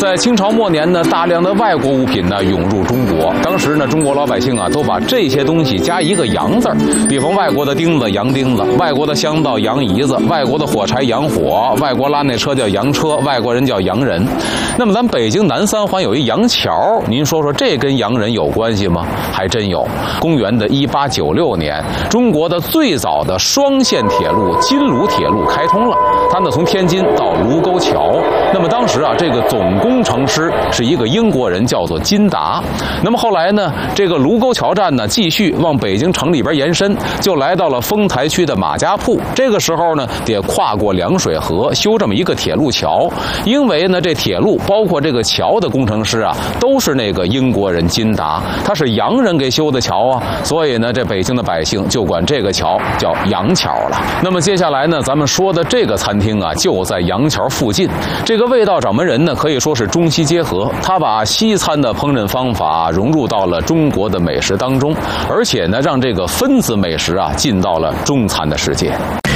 在清朝末年呢，大量的外国物品呢涌入中国。当时呢，中国老百姓啊都把这些东西加一个“洋”字儿，比方外国的钉子洋钉子，外国的香皂洋姨子，外国的火柴洋火，外国拉那车叫洋车，外国人叫洋人。那么咱北京南三环有一洋桥，您说说这跟洋人有关系吗？还真有。公元的1896年，中国的最早的双线铁路金卢铁路开通了，它呢从天津到卢沟桥。那么当时啊，这个总工程师是一个英国人，叫做金达。那么后来呢，这个卢沟桥站呢继续往北京城里边延伸，就来到了丰台区的马家铺。这个时候呢，得跨过凉水河，修这么一个铁路桥。因为呢，这铁路包括这个桥的工程师啊，都是那个英国人金达，他是洋人给修的桥啊，所以呢，这北京的百姓就管这个桥叫洋桥了。那么接下来呢，咱们说的这个餐厅啊，就在洋桥附近。这个味道掌门人呢，可以说是中西结合，他把西餐的烹饪方法融入到了中国的美食当中，而且呢，让这个分子美食啊进到了中餐的世界。